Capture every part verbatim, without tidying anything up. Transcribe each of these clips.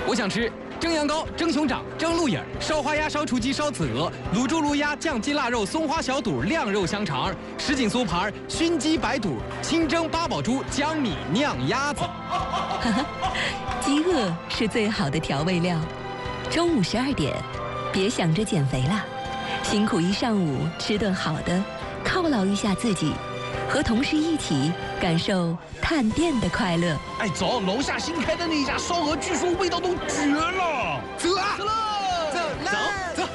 我想吃蒸羊羔、蒸熊掌、蒸鹿眼、烧花鸭、烧雏鸡、烧子鹅、卤猪、卤鸭、酱鸡、腊肉、松花小肚、晾肉香肠、什锦酥盘、熏鸡白肚、清蒸八宝猪、江米酿鸭子。 哈哈，饥饿是最好的调味料。中午十二点，别想着减肥了，辛苦一上午，吃顿好的，犒劳一下自己，和同事一起感受探店的快乐。 哎，走，楼下新开的那家烧鹅，据说味道都绝了。 走啊！走喽！走走走。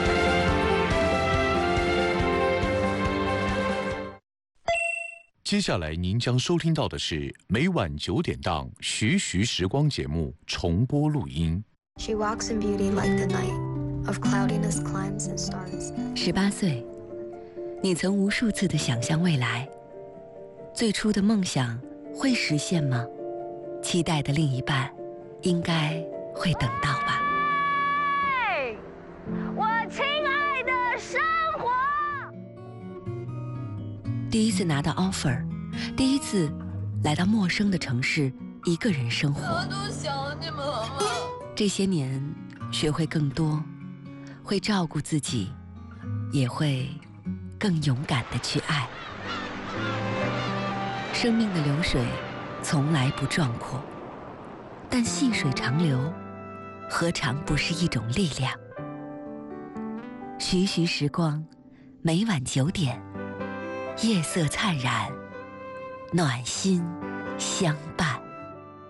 接下来您将收听到的是每晚九点档《徐徐时光》节目重播录音。 She walks in beauty like the night of cloudiness climbs and stars. 十八岁，你曾无数次的想象未来，最初的梦想会实现吗？期待的另一半，应该会等到吧。 嘿，我亲爱的生活。 第一次拿到 offer， 第一次来到陌生的城市，一个人生活。 我都想你们了。 这些年，学会更多，会照顾自己，也会更勇敢地去爱。生命的流水从来不壮阔，但细水长流，何尝不是一种力量？徐徐时光，每晚九点，夜色灿然，暖心相伴。